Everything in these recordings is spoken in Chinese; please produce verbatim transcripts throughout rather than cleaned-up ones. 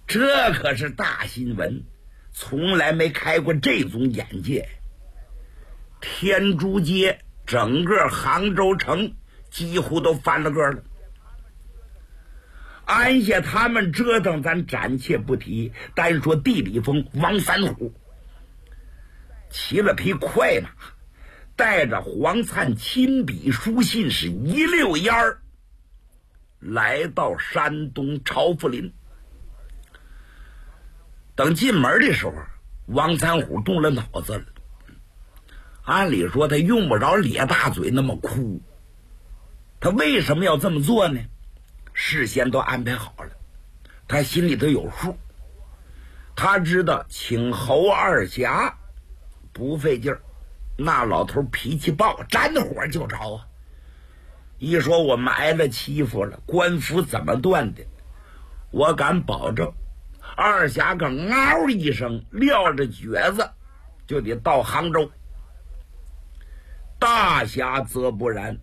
这可是大新闻，从来没开过这种眼界。天竺街整个杭州城几乎都翻了个了。按下他们折腾咱暂且不提，单说地理峰王三虎骑了匹快马，带着黄灿亲笔书信，是一溜烟儿来到山东朝福林。等进门的时候，王三虎动了脑子了。按理说他用不着咧大嘴那么哭，他为什么要这么做呢？事先都安排好了，他心里头有数。他知道请侯二侠不费劲儿，那老头脾气暴，沾火就着啊。一说我们挨了欺负了，官府怎么断的，我敢保证二侠个嗷一声撂着蹶子就得到杭州。大侠则不然，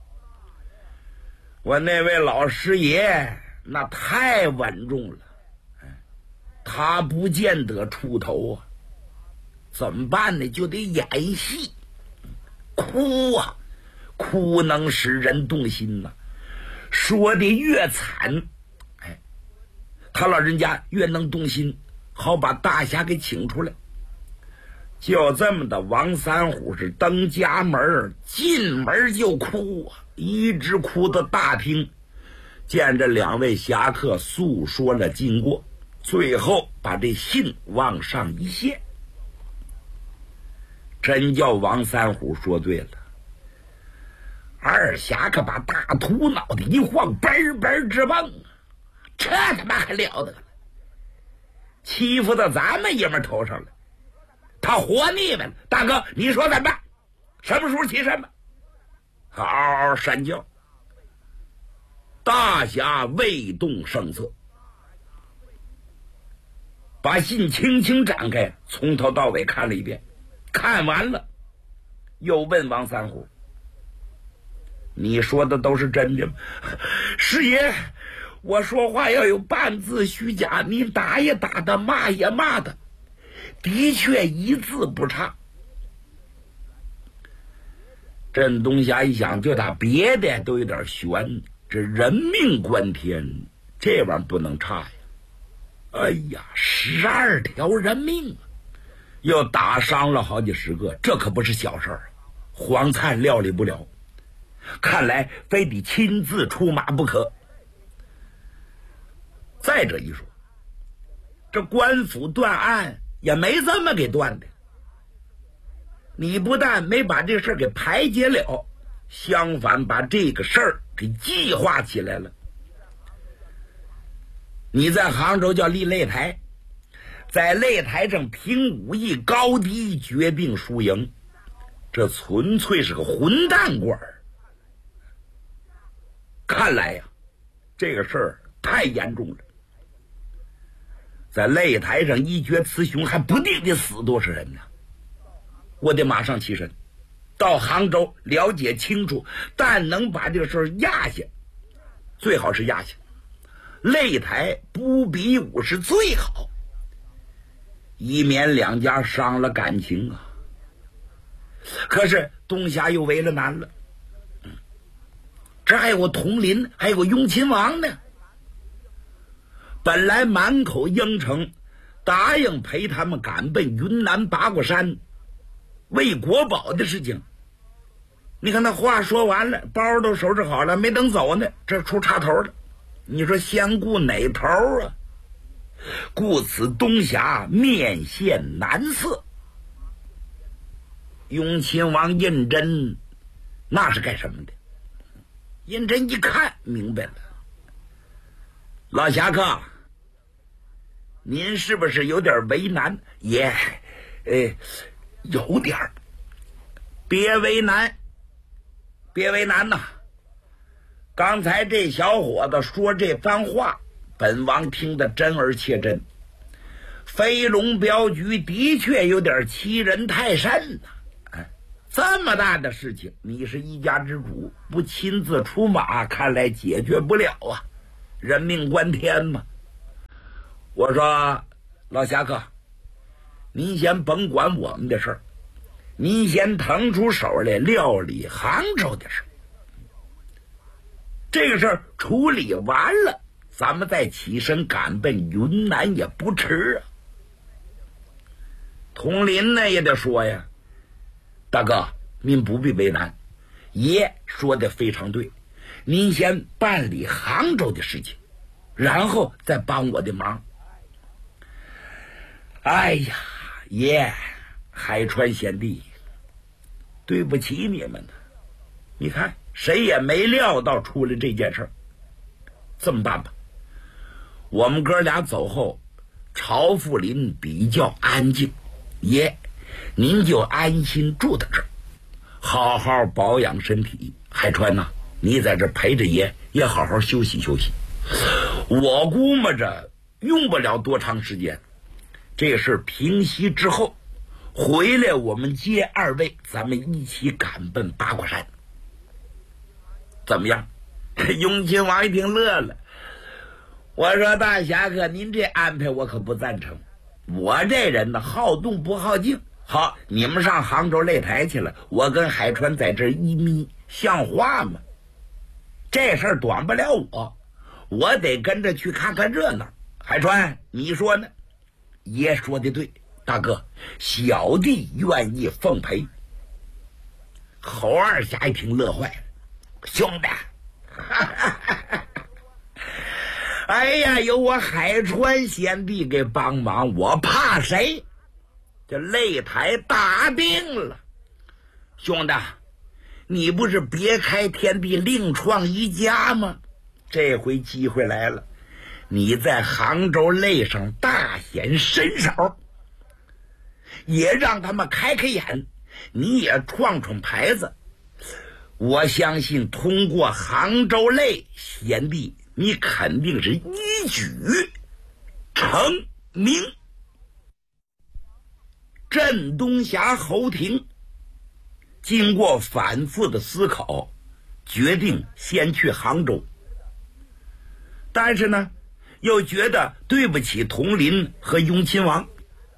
我那位老师爷那太稳重了，他不见得出头啊。怎么办呢？就得演戏，哭啊，哭能使人动心呐、啊。说的越惨，哎，他老人家越能动心，好把大侠给请出来。就这么的，王三虎是登家门，进门就哭啊，一直哭到大厅，见这两位侠客诉说了经过，最后把这信往上一献。真叫王三虎说对了，二侠可把大秃脑袋一晃，嘣嘣直蹦，这他妈还了得了，欺负到咱们爷们头上了，他活腻歪了。大哥，你说怎么办？什么时候起什么？嗷嗷闪叫。大侠未动声色，把信轻轻展开，从头到尾看了一遍。看完了，又问王三虎：“你说的都是真的吗？”师爷，我说话要有半字虚假，你打也打的，骂也骂的，的确一字不差。镇东侠一想，就打别的都有点悬，这人命关天，这玩意儿不能差呀！哎呀，十二条人命啊！又打伤了好几十个，这可不是小事儿。黄灿料理不了，看来非得亲自出马不可。再者一说，这官府断案也没这么给断的，你不但没把这事儿给排解了，相反把这个事儿给计划起来了。你在杭州叫立擂台，在擂台上凭武艺高低决定输赢，这纯粹是个混蛋官儿。看来呀，这个事儿太严重了，在擂台上一决雌雄，还不定得死多少人呢。我得马上起身到杭州了解清楚，但能把这个事儿压下，最好是压下。擂台不比武是最好，以免两家伤了感情啊。可是东侠又为了难了，这还有个佟林，还有个雍亲王呢。本来满口应承，答应陪他们赶奔云南八卦山为国宝的事情，你看那话说完了，包都收拾好了，没等走呢，这出岔头了。你说先顾哪头啊？故此东侠面现难色。雍亲王胤禛那是干什么的？胤禛一看明白了，老侠客，您是不是有点为难？也呃有点儿，别为难，别为难呐。刚才这小伙子说这番话，本王听得真而切真。飞龙镖局的确有点欺人太甚呐、哎！这么大的事情，你是一家之主，不亲自出马，看来解决不了啊！人命关天嘛。 我说老侠客，您先甭管我们的事儿，您先腾出手来料理杭州的事儿。这个事儿处理完了，咱们再起身赶奔云南也不迟啊。佟林呢也得说呀，大哥您不必为难，爷说的非常对，您先办理杭州的事情，然后再帮我的忙。哎呀，爷，海川贤弟，对不起你们了。你看谁也没料到出了这件事儿。这么办吧，我们哥俩走后，朝富林比较安静，爷您就安心住在这儿，好好保养身体。海川呐、啊，你在这陪着爷，也好好休息休息。我估摸着用不了多长时间，这事平息之后回来，我们接二位，咱们一起赶奔八卦山，怎么样？雍亲王一听乐了，我说大侠客，您这安排我可不赞成。我这人呢，好动不好静。好，你们上杭州擂台去了，我跟海川在这一眯，像话吗？这事儿短不了我，我得跟着去看看热闹。海川，你说呢？爷说的对，大哥，小弟愿意奉陪。侯二侠一听乐坏了，兄弟，哎呀，有我海川贤弟给帮忙，我怕谁？这擂台打定了。兄弟，你不是别开天地另创一家吗？这回机会来了，你在杭州擂上大显身手，也让他们开开眼，你也创创牌子。我相信通过杭州擂，贤弟你肯定是一举成名。镇东侠侯廷经过反复的思考，决定先去杭州，但是呢又觉得对不起佟林和雍亲王。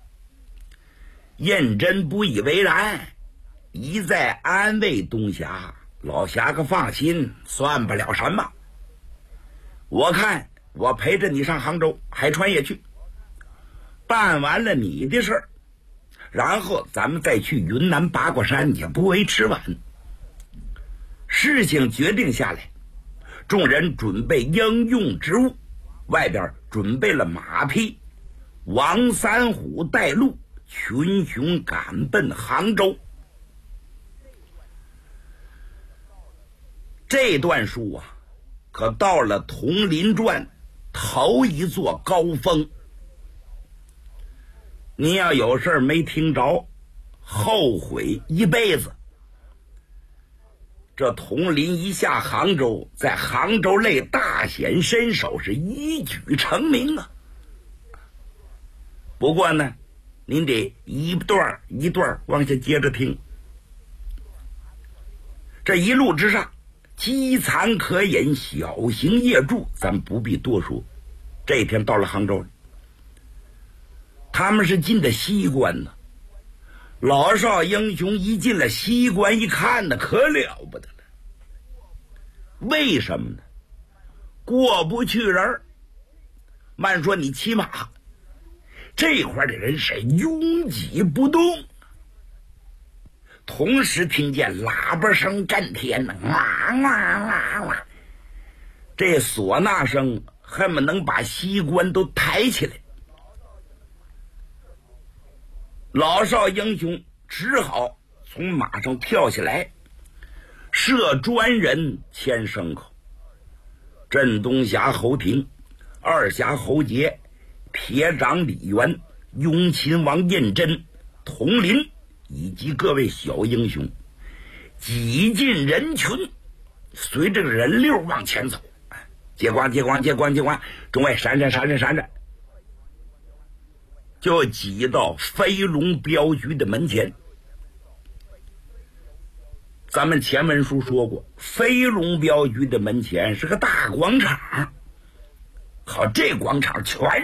胤禛不以为然，一再安慰东侠，老侠客放心，算不了什么。我看我陪着你上杭州，海川也去，办完了你的事儿，然后咱们再去云南八卦山也不为迟晚。事情决定下来，众人准备应用之物，外边准备了马匹，王三虎带路，群雄赶奔杭州。这段书啊，可到了佟林传头一座高峰。您要有事儿没听着，后悔一辈子。这佟林一下杭州，在杭州擂大显身手，是一举成名啊。不过呢，您得一段一段往下接着听。这一路之上，饥残可饮，小行夜住，咱不必多说。这一天到了杭州，他们是进的西关呢。老少英雄一进了西关，一看呢，可了不得了。为什么呢？过不去人。慢说你骑马，这块的人是拥挤不动，同时听见喇叭声震天呢，哇哇哇哇！这唢呐声恨不能把西关都抬起来。老少英雄只好从马上跳下来，设专人牵牲口。镇东侠侯廷、二侠侯杰、铁掌李元、雍亲王胤禛、佟林以及各位小英雄挤进人群，随着人流往前走。接光接光接光接光，众位闪闪闪闪闪闪，就挤到飞龙镖局的门前。咱们前文书说过，飞龙镖局的门前是个大广场。好，这广场全